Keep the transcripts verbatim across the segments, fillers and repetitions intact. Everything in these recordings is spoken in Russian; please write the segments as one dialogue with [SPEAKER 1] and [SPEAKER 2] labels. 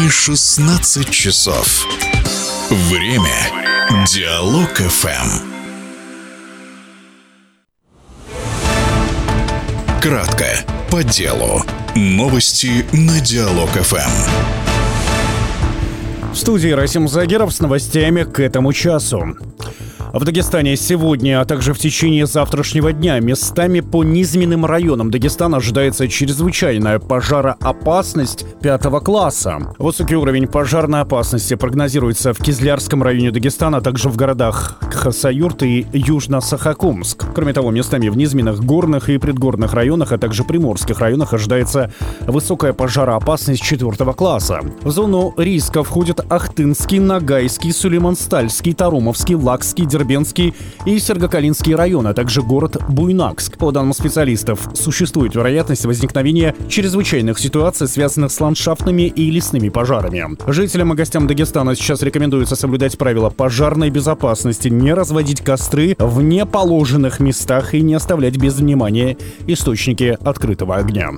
[SPEAKER 1] Уже шестнадцать часов. Время Диалог эф эм. Кратко, по делу. Новости на Диалог эф эм.
[SPEAKER 2] В студии Расим Загеров с новостями к этому часу. В Дагестане сегодня, а также в течение завтрашнего дня местами по низменным районам Дагестана ожидается чрезвычайная пожароопасность пятого класса. Высокий уровень пожарной опасности прогнозируется в Кизлярском районе Дагестана, а также в городах Хасавюрт и Южно-Сахакумск. Кроме того, местами в низменных горных и предгорных районах, а также приморских районах ожидается высокая пожароопасность четвертого класса. В зону риска входят Ахтынский, Ногайский, Сулейманстальский, Тарумовский, Лакский, Дербенский и Сергокалинский районы, а также город Буйнакск. По данным специалистов, существует вероятность возникновения чрезвычайных ситуаций, связанных с ландшафтными и лесными пожарами. Жителям и гостям Дагестана сейчас рекомендуется соблюдать правила пожарной безопасности, не разводить костры в неположенных местах и не оставлять без внимания источники открытого огня.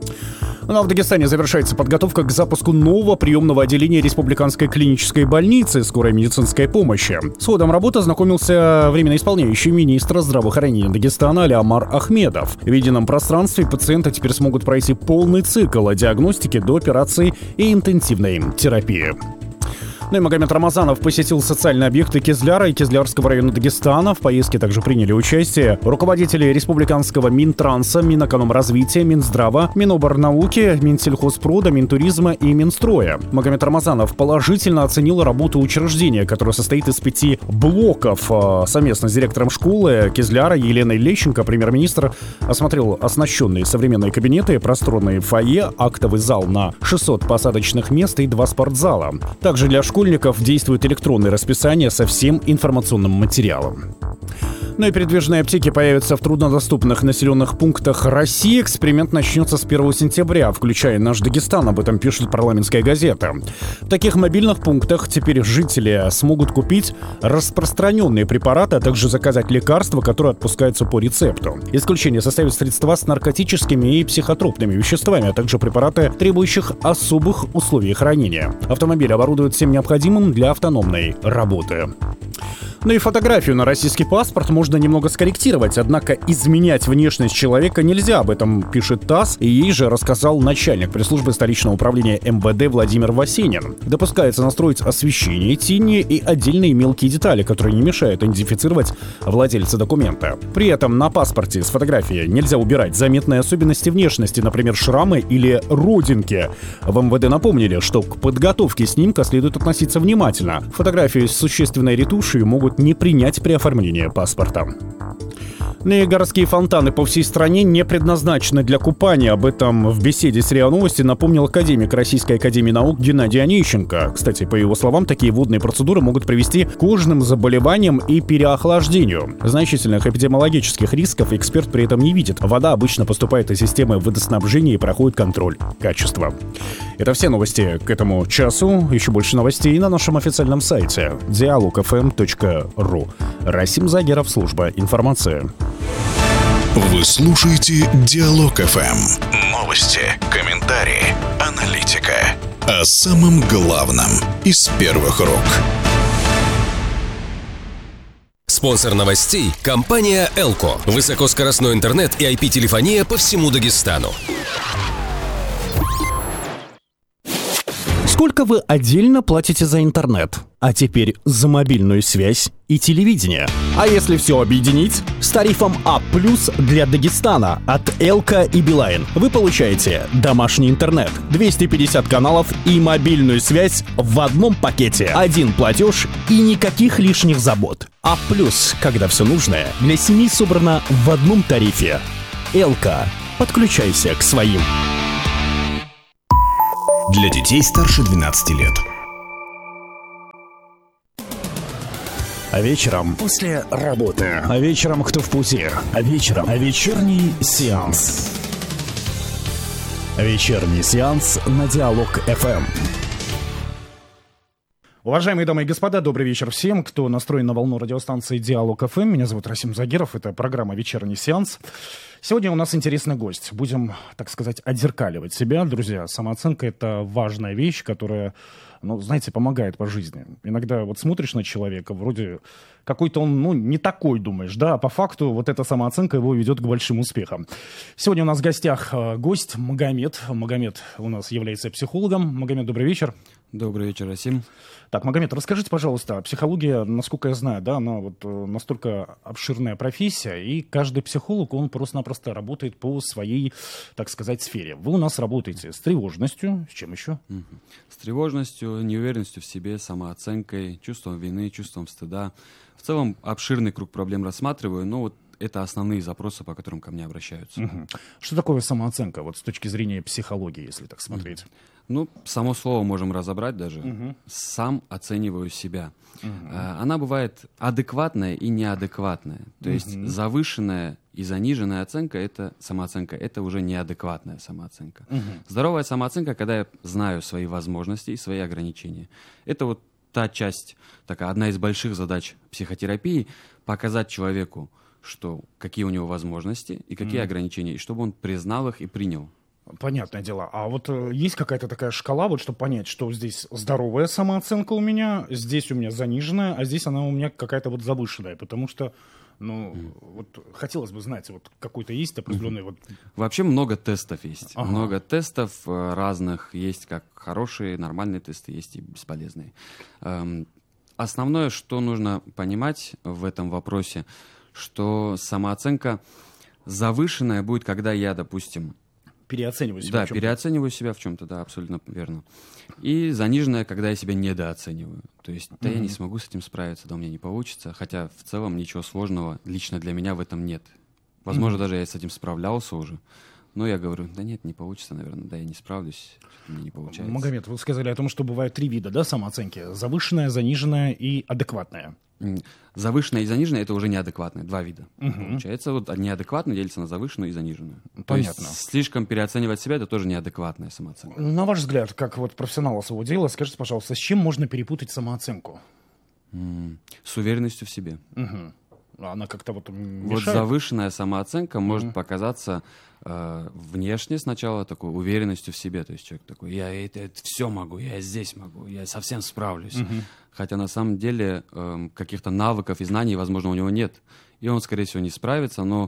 [SPEAKER 2] Ну а в Дагестане завершается подготовка к запуску нового приемного отделения Республиканской клинической больницы скорой медицинской помощи. С ходом работы ознакомился временно исполняющий министр здравоохранения Дагестана Алиамар Ахмедов. В едином пространстве пациенты теперь смогут пройти полный цикл от диагностики до операции и интенсивной терапии. Ну и Магомед Рамазанов посетил социальные объекты Кизляра и Кизлярского района Дагестана. В поездке также приняли участие руководители республиканского Минтранса, Минэкономразвития, Минздрава, Миноборнауки, Минсельхозпрода, Минтуризма и Минстроя. Магомед Рамазанов положительно оценил работу учреждения, которое состоит из пяти блоков. Совместно с директором школы Кизляра Еленой Лещенко премьер-министр осмотрел оснащенные современные кабинеты, просторные фойе, актовый зал на шестьсот посадочных мест и два спортзала. Также для школ действует электронное расписание со всем информационным материалом. Ну и передвижные аптеки появятся в труднодоступных населенных пунктах России. Эксперимент начнется с первого сентября, включая наш Дагестан, об этом пишет парламентская газета. В таких мобильных пунктах теперь жители смогут купить распространенные препараты, а также заказать лекарства, которые отпускаются по рецепту. Исключение составят средства с наркотическими и психотропными веществами, а также препараты, требующих особых условий хранения. Автомобиль оборудуют всем необходимым для автономной работы. Ну и фотографию на российский паспорт можно немного скорректировать, однако изменять внешность человека нельзя, об этом пишет ТАСС, и ей же рассказал начальник пресс-службы столичного управления эм вэ дэ Владимир Васенин. Допускается настроить освещение, тени и отдельные мелкие детали, которые не мешают идентифицировать владельца документа. При этом на паспорте с фотографии нельзя убирать заметные особенности внешности, например, шрамы или родинки. В эм вэ дэ напомнили, что к подготовке снимка следует относиться внимательно. Фотографию с существенной ретушью могут не принять при оформлении паспорта. Ну и городские фонтаны по всей стране не предназначены для купания. Об этом в беседе с РИА Новости напомнил академик Российской академии наук Геннадий Онищенко. Кстати, по его словам, такие водные процедуры могут привести к кожным заболеваниям и переохлаждению. Значительных эпидемиологических рисков эксперт при этом не видит. Вода обычно поступает из системы водоснабжения и проходит контроль качества. Это все новости к этому часу. Еще больше новостей на нашем официальном сайте диалог эф эм точка ру. Расим Загеров, служба информации.
[SPEAKER 1] Вы слушаете Диалог эф эм. Новости, комментарии, аналитика. О самом главном из первых рук.
[SPEAKER 3] Спонсор новостей – компания «Элко». Высокоскоростной интернет и ай пи-телефония по всему Дагестану.
[SPEAKER 2] Сколько вы отдельно платите за интернет? А теперь за мобильную связь и телевидение. А если все объединить? С тарифом А плюс для Дагестана от Элко и Билайн вы получаете домашний интернет, двести пятьдесят каналов и мобильную связь в одном пакете. Один платеж и никаких лишних забот. А плюс, когда все нужное для семьи собрано в одном тарифе. Элко. Подключайся к своим.
[SPEAKER 4] Для детей старше двенадцати лет.
[SPEAKER 2] А вечером после работы. А вечером кто в пути. А вечером а вечерний сеанс. Вечерний сеанс на Диалог эф эм. Уважаемые дамы и господа, добрый вечер всем, кто настроен на волну радиостанции «Диалог эф эм». Меня зовут Расим Загиров, это программа «Вечерний сеанс». Сегодня у нас интересный гость. Будем, так сказать, отзеркаливать себя, друзья. Самооценка — это важная вещь, которая, ну, знаете, помогает по жизни. Иногда вот смотришь на человека, вроде какой-то он, ну, не такой, думаешь, да, а по факту вот эта самооценка его ведет к большим успехам. Сегодня у нас в гостях гость Магомед. Магомед у нас является психологом. Магомед, добрый вечер.
[SPEAKER 5] Добрый вечер, Расим.
[SPEAKER 2] Так, Магомед, расскажите, пожалуйста, психология, насколько я знаю, да, она вот настолько обширная профессия, и каждый психолог, он просто-напросто работает по своей, так сказать, сфере. Вы у нас работаете с тревожностью, с чем еще?
[SPEAKER 5] Угу. С тревожностью, неуверенностью в себе, самооценкой, чувством вины, чувством стыда. В целом обширный круг проблем рассматриваю, но вот это основные запросы, по которым ко мне обращаются.
[SPEAKER 2] Угу. Что такое самооценка, вот с точки зрения психологии, если так смотреть?
[SPEAKER 5] Угу. Ну, само слово можем разобрать даже.
[SPEAKER 2] Угу.
[SPEAKER 5] Сам оцениваю себя.
[SPEAKER 2] Угу.
[SPEAKER 5] Она бывает адекватная и неадекватная. То
[SPEAKER 2] угу.
[SPEAKER 5] есть завышенная и заниженная оценка — это самооценка, это уже неадекватная самооценка.
[SPEAKER 2] Угу.
[SPEAKER 5] Здоровая самооценка, когда я знаю свои возможности и свои ограничения. Это вот та часть, такая одна из больших задач психотерапии — показать человеку, что какие у него возможности и какие угу. ограничения, и чтобы он признал их и принял.
[SPEAKER 2] Понятное дело. А вот э, есть какая-то такая шкала, вот чтобы понять, что здесь здоровая самооценка у меня, здесь у меня заниженная, а здесь она у меня какая-то вот завышенная, потому что, ну, mm. вот хотелось бы знать, вот какой-то есть определенный mm-hmm. вот...
[SPEAKER 5] Вообще много тестов есть.
[SPEAKER 2] Ага.
[SPEAKER 5] Много тестов разных. Есть как хорошие, нормальные тесты, есть и бесполезные. Эм, основное, что нужно понимать в этом вопросе, что самооценка завышенная будет, когда я, допустим,
[SPEAKER 2] переоцениваю себя
[SPEAKER 5] да,
[SPEAKER 2] в чем-то.
[SPEAKER 5] переоцениваю себя в чем-то, да, абсолютно верно. И заниженная, когда я себя недооцениваю. То есть, да, mm-hmm. я не смогу с этим справиться, да, у меня не получится, хотя в целом ничего сложного лично для меня в этом нет. Возможно, mm-hmm. даже я с этим справлялся уже, но я говорю, да нет, не получится, наверное, да, я не справлюсь, мне не получается.
[SPEAKER 2] Магомед, вы сказали о том, что бывают три вида, да, самооценки: завышенная, заниженная и адекватная.
[SPEAKER 5] Завышенная и заниженная — это уже неадекватные, два вида.
[SPEAKER 2] Угу.
[SPEAKER 5] Получается, вот неадекватная делится на завышенную и заниженную.
[SPEAKER 2] Понятно.
[SPEAKER 5] То есть слишком переоценивать себя — это тоже неадекватная самооценка.
[SPEAKER 2] На ваш взгляд, как вот профессионала своего дела, скажите, пожалуйста, с чем можно перепутать самооценку?
[SPEAKER 5] М-м, с уверенностью в себе.
[SPEAKER 2] Угу. Она как-то вот мешает?
[SPEAKER 5] Вот завышенная самооценка
[SPEAKER 2] угу.
[SPEAKER 5] может показаться э, внешне сначала такой уверенностью в себе. То есть человек такой, я это, это все могу, я здесь могу, я совсем справлюсь. Угу. Хотя на самом деле э, каких-то навыков и знаний, возможно, у него нет. И он, скорее всего, не справится, но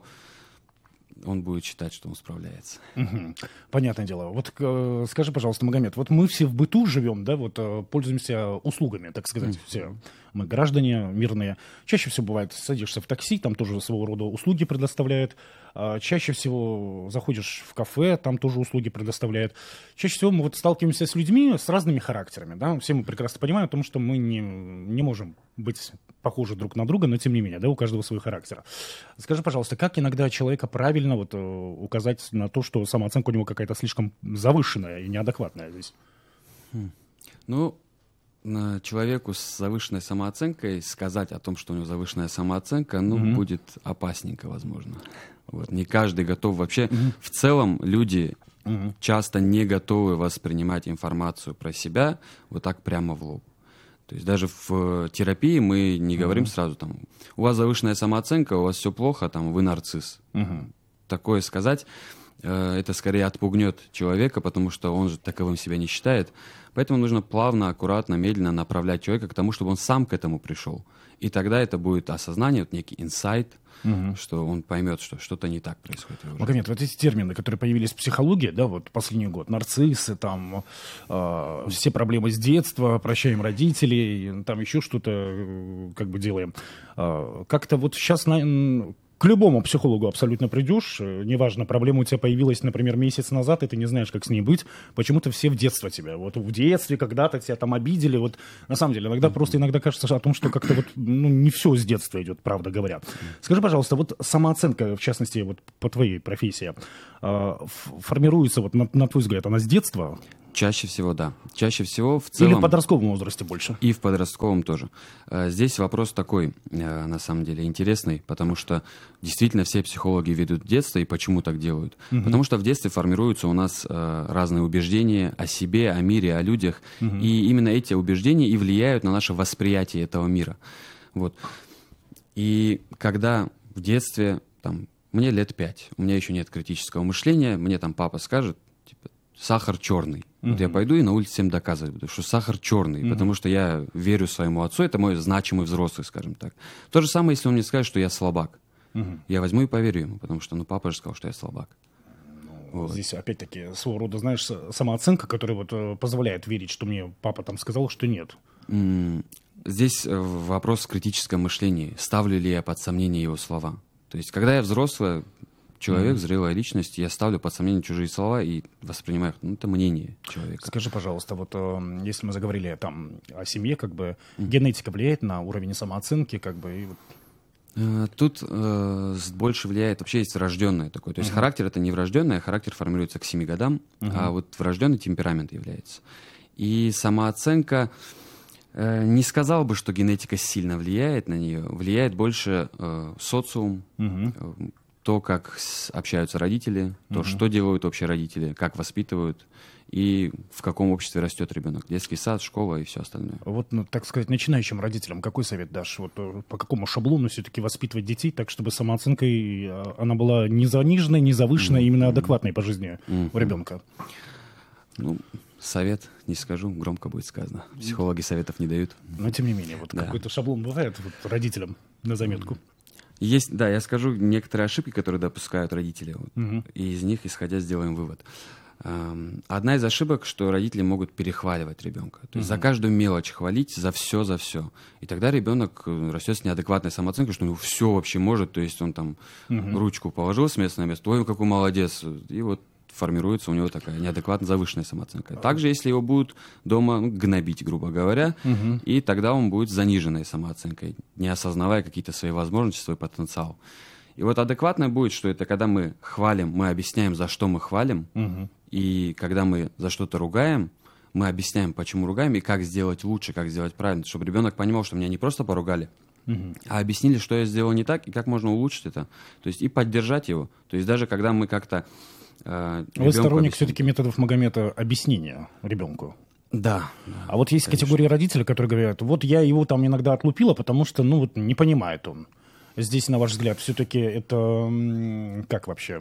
[SPEAKER 5] он будет считать, что он справляется.
[SPEAKER 2] Угу. Понятное дело. Вот э, скажи, пожалуйста, Магомед, вот мы все в быту живем, да, вот э, пользуемся услугами, так сказать, mm-hmm. все. Мы граждане мирные. Чаще всего бывает, садишься в такси, там тоже своего рода услуги предоставляют. А чаще всего заходишь в кафе, там тоже услуги предоставляют. Чаще всего мы вот сталкиваемся с людьми с разными характерами, да. Все мы прекрасно понимаем о том, что мы не, не можем быть похожи друг на друга, но тем не менее, да, у каждого свой характер. Скажи, пожалуйста, как иногда человека правильно вот указать на то, что самооценка у него какая-то слишком завышенная и неадекватная здесь?
[SPEAKER 5] Хм. Ну, человеку с завышенной самооценкой сказать о том, что у него завышенная самооценка, ну, mm-hmm. будет опасненько, возможно. Вот. Не каждый готов. Вообще, mm-hmm. в целом, люди mm-hmm. часто не готовы воспринимать информацию про себя вот так прямо в лоб. То есть даже в терапии мы не говорим mm-hmm. сразу, там, у вас завышенная самооценка, у вас все плохо, там, вы нарцисс. Mm-hmm. Такое сказать, э, это скорее отпугнет человека, потому что он же таковым себя не считает. Поэтому нужно плавно, аккуратно, медленно направлять человека к тому, чтобы он сам к этому пришел. И тогда это будет осознание, вот некий инсайт, угу. что он поймет, что что-то не так происходит.
[SPEAKER 2] Магомед, вот эти термины, которые появились в психологии, да, вот последний год, нарциссы, там, э, все проблемы с детства, прощаем родителей, там еще что-то, э, как бы делаем. Э, как-то вот сейчас... На, к любому психологу абсолютно придешь, неважно, проблема у тебя появилась, например, месяц назад, и ты не знаешь, как с ней быть, почему-то все в детство тебя, вот в детстве когда-то тебя там обидели, вот на самом деле, иногда просто иногда кажется о том, что как-то вот, ну, не все с детства идет, правда говоря. Скажи, пожалуйста, вот самооценка, в частности, вот по твоей профессии, формируется, вот на, на твой взгляд, она с детства?
[SPEAKER 5] Чаще всего, да. Чаще всего в целом...
[SPEAKER 2] Или в подростковом возрасте больше?
[SPEAKER 5] И в подростковом тоже. Здесь вопрос такой, на самом деле, интересный, потому что действительно все психологи ведут детство, и почему так делают? Угу. Потому что в детстве формируются у нас разные убеждения о себе, о мире, о людях, угу. и именно эти убеждения и влияют на наше восприятие этого мира. Вот. И когда в детстве, там, мне лет пять, у меня еще нет критического мышления, мне там папа скажет, типа, сахар черный. Uh-huh. Вот я пойду и на улице всем доказывать буду, что сахар черный, uh-huh. потому что я верю своему отцу, это мой значимый взрослый, скажем так. То же самое, если он мне скажет, что я слабак. Uh-huh. Я возьму и поверю ему, потому что, ну, папа же сказал, что я слабак.
[SPEAKER 2] Ну, вот. Здесь, опять-таки, своего рода, знаешь, самооценка, которая вот позволяет верить, что мне папа там сказал, что нет.
[SPEAKER 5] Mm, здесь вопрос в критическом мышлении. Ставлю ли я под сомнение его слова? То есть, когда я взрослый человек, mm-hmm. зрелая личность, я ставлю под сомнение чужие слова и воспринимаю, ну, это мнение человека.
[SPEAKER 2] Скажи, пожалуйста, вот э, если мы заговорили там о семье, как бы mm-hmm. генетика влияет на уровень самооценки, как бы и вот...
[SPEAKER 5] Тут э, больше влияет, вообще есть врожденное такое. То есть uh-huh. характер — это не врожденное, характер формируется к семи годам, uh-huh. а вот врожденный темперамент является. И самооценка, э, не сказал бы, что генетика сильно влияет на нее, влияет больше э, социум, uh-huh. э, то, как с, общаются родители, то, uh-huh. что делают вообще родители, как воспитывают, и в каком обществе растет ребенок. Детский сад, школа и все остальное.
[SPEAKER 2] Вот, ну, так сказать, начинающим родителям какой совет дашь? Вот по какому шаблону все-таки воспитывать детей так, чтобы самооценка она была не заниженной, не завышенной, mm-hmm. именно адекватной по жизни mm-hmm. у ребенка?
[SPEAKER 5] Ну, совет не скажу, громко будет сказано. Психологи советов не дают.
[SPEAKER 2] Но тем не менее, вот да. какой-то шаблон бывает вот, родителям на заметку.
[SPEAKER 5] Есть, да, я скажу некоторые ошибки, которые допускают родители, вот, mm-hmm. и из них, исходя, сделаем вывод. Одна из ошибок, что родители могут перехваливать ребенка. То есть uh-huh. за каждую мелочь хвалить, за все, за все. И тогда ребенок растет с неадекватной самооценкой, что он все вообще может. То есть он там uh-huh. ручку положил с места на место, ой, какой молодец. И вот формируется у него такая неадекватно завышенная самооценка. Также, если его будут дома ну, гнобить, грубо говоря, uh-huh. и тогда он будет с заниженной самооценкой, не осознавая какие-то свои возможности, свой потенциал. И вот адекватное будет, что это когда мы хвалим, мы объясняем, за что мы хвалим, uh-huh. и когда мы за что-то ругаем, мы объясняем, почему ругаем, и как сделать лучше, как сделать правильно, чтобы ребенок понимал, что меня не просто поругали, uh-huh. а объяснили, что я сделал не так, и как можно улучшить это. То есть и поддержать его. То есть даже когда мы как-то... Э,
[SPEAKER 2] Вы сторонник объясним... все-таки методов Магомета объяснения ребенку?
[SPEAKER 5] Да. да
[SPEAKER 2] а вот есть конечно. Категория родителей, которые говорят, вот я его там иногда отлупила, потому что, ну, вот не понимает он. Здесь, на ваш взгляд, все-таки это как вообще?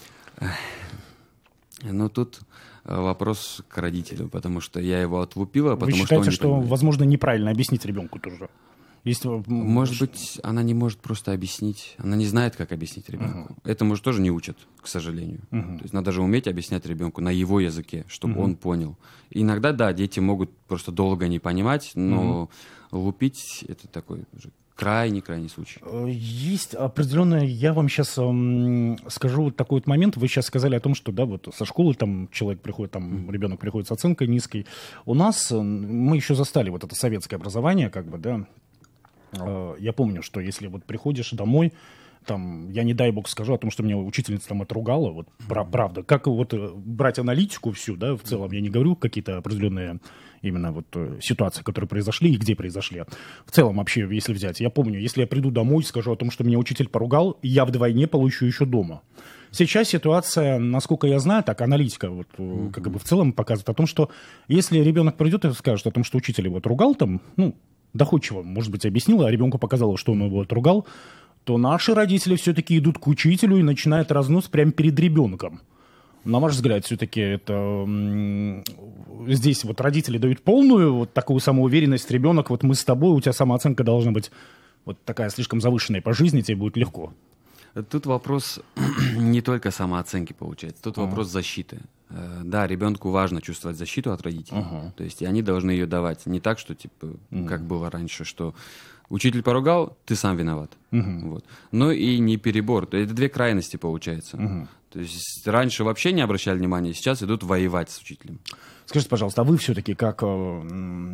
[SPEAKER 5] Ну, тут вопрос к родителю, потому что я его отлупила, потому
[SPEAKER 2] Вы считаете,
[SPEAKER 5] что он не
[SPEAKER 2] что, возможно, неправильно объяснить ребенку тоже? Есть...
[SPEAKER 5] Может быть, она не может просто объяснить. Она не знает, как объяснить ребенку. Uh-huh. Это, может, тоже не учат, к сожалению. Uh-huh. То есть надо же уметь объяснять ребенку на его языке, чтобы uh-huh. он понял. И иногда, да, дети могут просто долго не понимать, но uh-huh. лупить — это такой крайний-крайний случай.
[SPEAKER 2] Есть определенное, я вам сейчас эм, скажу такой вот момент. Вы сейчас сказали о том, что да, вот со школы там человек приходит, там mm. ребенок приходит с оценкой низкой. У нас, мы еще застали вот это советское образование, как бы, да. Э, я помню, что если вот приходишь домой, там, я не дай бог скажу о том, что меня учительница там отругала, вот правда. Как вот брать аналитику всю, да, в целом, я не говорю какие-то определенные именно вот ситуации, которые произошли и где произошли. В целом вообще, если взять, я помню, если я приду домой и скажу о том, что меня учитель поругал, я вдвойне получу еще дома. Сейчас ситуация, насколько я знаю, так, аналитика вот, mm-hmm. как бы в целом показывает о том, что если ребенок придет и скажет о том, что учитель его отругал, там, ну, доходчиво, может быть, объяснил, а ребенку показалось, что он его отругал, то наши родители все-таки идут к учителю и начинают разнос прямо перед ребенком. На ваш взгляд, все-таки это м- здесь вот родители дают полную вот такую самоуверенность, ребенок, вот мы с тобой, у тебя самооценка должна быть вот такая слишком завышенная по жизни, тебе будет легко.
[SPEAKER 5] Тут вопрос не только самооценки получается, тут uh-huh. вопрос защиты. Да, ребенку важно чувствовать защиту от родителей, uh-huh. то есть и они должны ее давать. Не так, что типа, uh-huh. как было раньше, что учитель поругал, ты сам виноват. Uh-huh. Вот. Но и не перебор. То есть это две крайности получается. Uh-huh. То есть раньше вообще не обращали внимания, сейчас идут воевать с учителем.
[SPEAKER 2] Скажите, пожалуйста, а вы все-таки как э,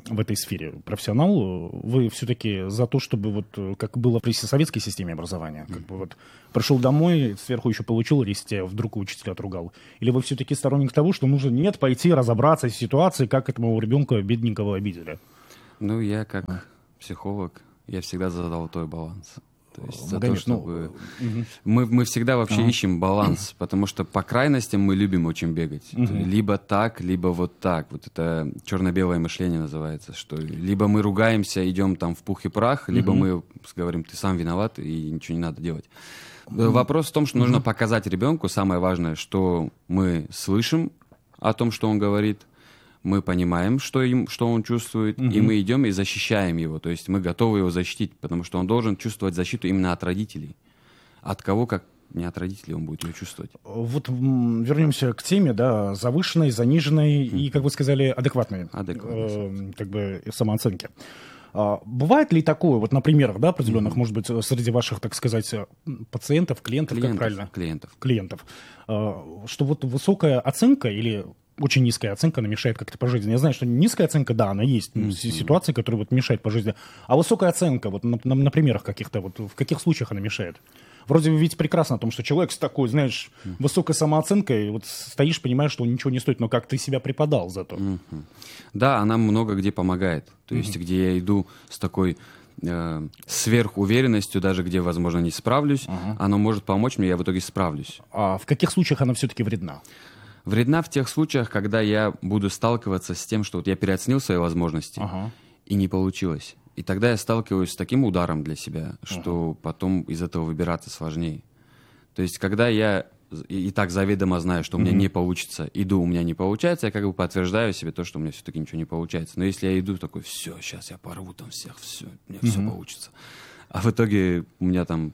[SPEAKER 2] в этой сфере, профессионал, вы все-таки за то, чтобы вот как было при советской системе образования, как бы вот пришел домой, сверху еще получил листья, вдруг учитель отругал? Или вы все-таки сторонник того, что нужно нет пойти разобраться с ситуацией, как этому ребенка бедненького обидели?
[SPEAKER 5] Ну, я как психолог, я всегда за золотой баланс. То есть за
[SPEAKER 2] Конечно,
[SPEAKER 5] то, чтобы...
[SPEAKER 2] ну,
[SPEAKER 5] мы, мы всегда вообще
[SPEAKER 2] ага.
[SPEAKER 5] ищем баланс, потому что по крайностям мы любим очень бегать.
[SPEAKER 2] Угу.
[SPEAKER 5] Либо так, либо вот так. Вот это черно-белое мышление называется, что либо мы ругаемся, идем там в пух и прах, либо
[SPEAKER 2] угу.
[SPEAKER 5] мы говорим, ты сам виноват и ничего не надо делать. Вопрос в том, что нужно показать ребенку, самое важное, что мы слышим о том, что он говорит, мы понимаем, что, им, что он чувствует, uh-huh. и мы идем и защищаем его. То есть мы готовы его защитить, потому что он должен чувствовать защиту именно от родителей. От кого, как не от родителей, он будет ее чувствовать.
[SPEAKER 2] Вот вернемся к теме, да, завышенной, заниженной uh-huh. и, как вы сказали, адекватной,
[SPEAKER 5] адекватной
[SPEAKER 2] э, как бы самооценки. А бывает ли такое, вот на примерах, да, определенных, mm-hmm. может быть, среди ваших, так сказать, пациентов, клиентов, клиентов как правильно?
[SPEAKER 5] Клиентов.
[SPEAKER 2] Клиентов. Что вот высокая оценка или очень низкая оценка, она мешает как-то по жизни. Я знаю, что низкая оценка, да, она есть, mm-hmm. ситуации, которые вот мешают по жизни. А высокая оценка, вот на, на, на примерах каких-то, вот в каких случаях она мешает? Вроде бы ведь прекрасно о том, что человек с такой, знаешь, mm-hmm. высокой самооценкой, вот стоишь, понимаешь, что он ничего не стоит, но как ты себя преподал зато.
[SPEAKER 5] Mm-hmm. Да, она много где помогает. То есть, mm-hmm. где я иду с такой э, сверхуверенностью, даже где, возможно, не справлюсь, uh-huh. она может помочь мне, я в итоге справлюсь.
[SPEAKER 2] А в каких случаях она все-таки вредна?
[SPEAKER 5] Вредна в тех случаях, когда я буду сталкиваться с тем, что вот я переоценил свои возможности, uh-huh. и не получилось. И тогда я сталкиваюсь с таким ударом для себя, что uh-huh. потом из этого выбираться сложнее. То есть, когда я и так заведомо знаю, что у меня mm-hmm. не получится, иду, у меня не получается, я как бы подтверждаю себе то, что у меня все-таки ничего не получается. Но если я иду такой, все, сейчас я порву там всех, все, у меня mm-hmm. все получится. А в итоге у меня там...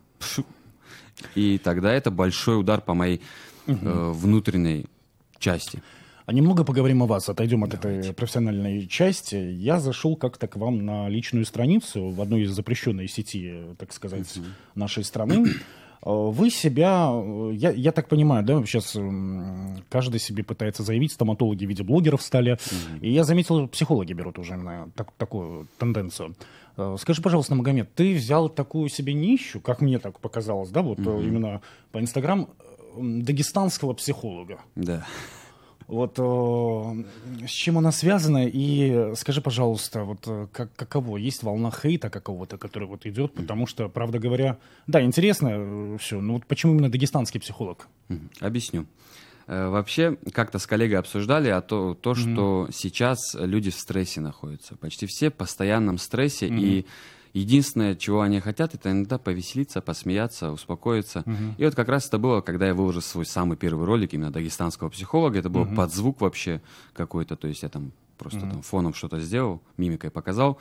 [SPEAKER 5] И тогда это большой удар по моей mm-hmm. э, внутренней части.
[SPEAKER 2] А немного поговорим о вас, отойдем от
[SPEAKER 5] Давайте.
[SPEAKER 2] этой профессиональной части. Я зашел как-то к вам на личную страницу в одной из запрещенной сети, так сказать, mm-hmm. нашей страны. Вы себя, я, я так понимаю, да, сейчас каждый себе пытается заявить, стоматологи в виде блогеров стали, mm-hmm. и я заметил, психологи берут уже именно так, такую тенденцию. Скажи, пожалуйста, Магомед, ты взял такую себе нищу, как мне так показалось, да, вот mm-hmm. именно по Инстаграм, дагестанского психолога.
[SPEAKER 5] Да.
[SPEAKER 2] Вот э, с чем она связана, и скажи, пожалуйста, вот как, каково, есть волна хейта какого-то, который вот идет, потому что, правда говоря, да, интересно все, но вот почему именно дагестанский психолог?
[SPEAKER 5] Объясню. Э, вообще, как-то с коллегой обсуждали а то, то что mm-hmm. сейчас люди в стрессе находятся, почти все в постоянном стрессе, mm-hmm. и единственное, чего они хотят, это иногда повеселиться, посмеяться, успокоиться. Uh-huh. И вот как раз это было, когда я выложил свой самый первый ролик именно дагестанского психолога. Это был uh-huh. под звук вообще какой-то. То есть я там просто uh-huh. там фоном что-то сделал, мимикой показал.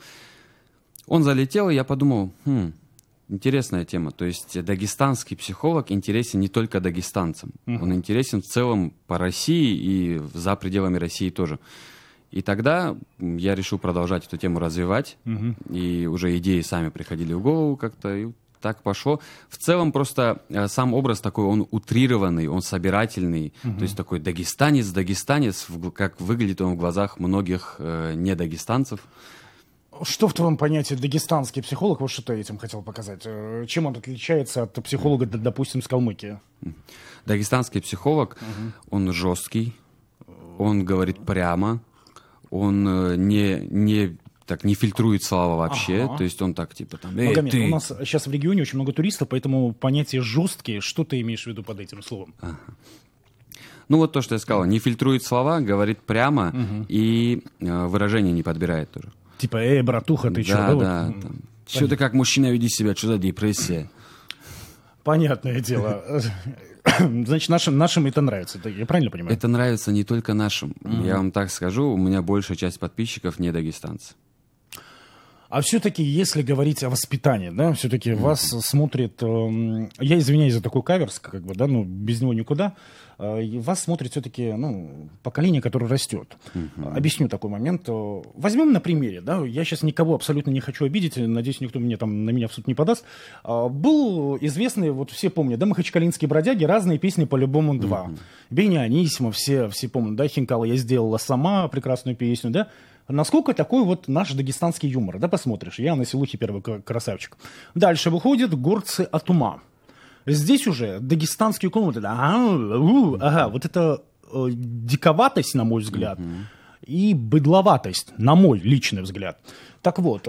[SPEAKER 5] Он залетел, и я подумал, хм, интересная тема. То есть дагестанский психолог интересен не только дагестанцам. Uh-huh. Он интересен в целом по России и за пределами России тоже. И тогда я решил продолжать эту тему развивать, uh-huh. и уже идеи сами приходили в голову как-то, и так пошло. В целом просто э, сам образ такой, он утрированный, он собирательный, uh-huh. то есть такой дагестанец, дагестанец, в, как выглядит он в глазах многих э, недагестанцев.
[SPEAKER 2] Что в твоем понятии дагестанский психолог, вот что ты этим хотел показать? Чем он отличается от психолога, допустим, с Калмыкии?
[SPEAKER 5] Дагестанский психолог, uh-huh. он жесткий, он говорит прямо, он э, не, не, так, не фильтрует слова вообще, ага. то есть он так типа там... Эй,
[SPEAKER 2] Магомед,
[SPEAKER 5] ты...
[SPEAKER 2] у нас сейчас в регионе очень много туристов, поэтому понятие «жесткие», что ты имеешь в виду под этим словом?
[SPEAKER 5] Ага. Ну вот то, что я сказал, не фильтрует слова, говорит прямо угу. и э, выражение не подбирает тоже.
[SPEAKER 2] Типа «эй, братуха, ты
[SPEAKER 5] да,
[SPEAKER 2] что?»
[SPEAKER 5] Да, да. Вот? Что ты как мужчина веди себя, что за депрессия?
[SPEAKER 2] Понятное дело. Значит, нашим, нашим это нравится, я правильно понимаю?
[SPEAKER 5] Это нравится не только нашим. Mm-hmm. Я вам так скажу, у меня большая часть подписчиков не дагестанцы.
[SPEAKER 2] А все-таки, если говорить о воспитании, да, все-таки mm-hmm. вас смотрит, э, я извиняюсь за такой каверс, как бы, да, ну, без него никуда, э, вас смотрит все-таки, ну, поколение, которое растет. Mm-hmm. Объясню такой момент. Возьмем на примере, да, я сейчас никого абсолютно не хочу обидеть, надеюсь, никто мне там на меня в суд не подаст. А, был известный, вот все помнят, да, «Махачкалинские бродяги», разные песни по-любому два. Mm-hmm. Беня Анисимов, все, все помнят, да, «Хинкала я сделала сама», прекрасную песню, да. Насколько такой вот наш дагестанский юмор, да, посмотришь. Я на Силухе первый красавчик. Дальше выходят горцы от ума. Здесь уже дагестанский уклон, вот это, ага, у, ага, вот это э, диковатость, на мой взгляд, и быдловатость, на мой личный взгляд. Так вот,